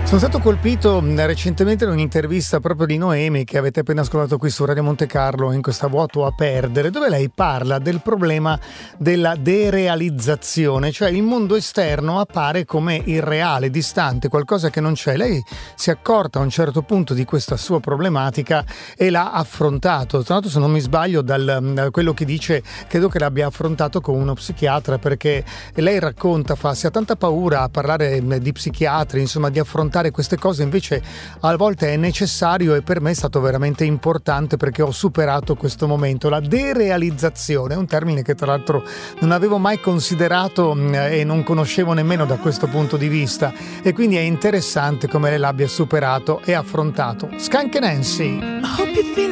Sono stato colpito recentemente da un'intervista proprio di Noemi che avete appena ascoltato qui su Radio Monte Carlo in questa Vuoto a perdere, dove lei parla del problema della derealizzazione, cioè il mondo esterno appare come irreale, distante, qualcosa che non c'è. Lei si è accorta a un certo punto di questa sua problematica e l'ha affrontato. Tra l'altro, se non mi sbaglio, da quello che dice, credo che l'abbia affrontato con uno psichiatra, perché lei racconta, si ha tanta paura a parlare di psichiatri, insomma, di affrontare queste cose, invece a volte è necessario, e per me è stato veramente importante perché ho superato questo momento. La derealizzazione è un termine che tra l'altro non avevo mai considerato e non conoscevo nemmeno da questo punto di vista, e quindi è interessante come lei l'abbia superato e affrontato. Skunk Nancy.